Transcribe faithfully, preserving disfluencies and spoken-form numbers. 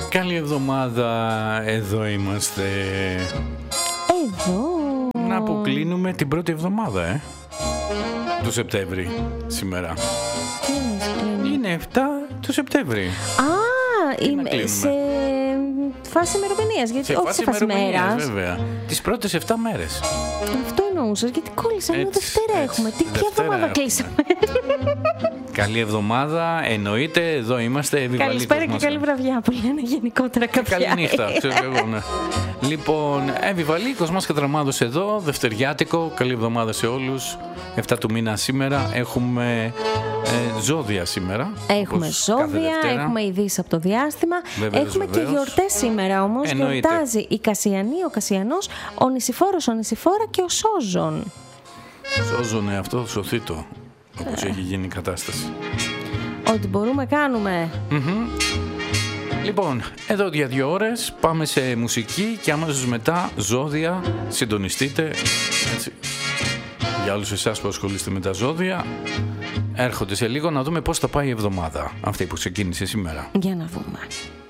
Καλή εβδομάδα, εδώ είμαστε. Εδώ. Να που κλείνουμε την πρώτη εβδομάδα, ε. του Σεπτέμβρη σήμερα. Τι είναι, είναι εφτά του Σεπτέμβρη. Α, είμαι σε φάση ημερομηνίας, γιατί σε όχι φάση σε φάση μέρας. Βέβαια. Τις πρώτες εφτά μέρες. Αυτό εννοούσα, γιατί κόλλησα, ενώ Έτσι, Δευτέρα έτσι. έχουμε. Τι ποια Δευτέρα εβδομάδα έχουμε. κλείσαμε. Καλή εβδομάδα, εννοείται, εδώ είμαστε. Καλησπέρα και καλή βραδιά που λένε γενικότερα κάποια. Καλή νύχτα, ξέρω εγώ, ναι. Λοιπόν, Εβιβαλή, Κοσμάς Κατραμάδος εδώ, δευτεριάτικο, καλή εβδομάδα σε όλους. εφτά του μήνα σήμερα, έχουμε ε, ζώδια σήμερα. Έχουμε ζώδια, έχουμε ειδήσεις από το διάστημα. Βεβαίως, έχουμε βεβαίως. Και γιορτές σήμερα όμως. Εννοείται. Γιορτάζει η Κασιανή, ο Κασιανός, ο Νησιφόρος, ο Νησιφόρα και ο Σόζον. Σόζον, αυτό σωθεί το, όπως ε. έχει γίνει η κατάσταση. Ό,τι μπορούμε κάνουμε. Mm-hmm. Λοιπόν, εδώ για δύο ώρες πάμε σε μουσική και αμέσως μετά ζώδια. Συντονιστείτε, έτσι. Για όλους εσάς που ασχολείστε με τα ζώδια, έρχονται σε λίγο να δούμε πώς θα πάει η εβδομάδα αυτή που ξεκίνησε σήμερα. Για να δούμε.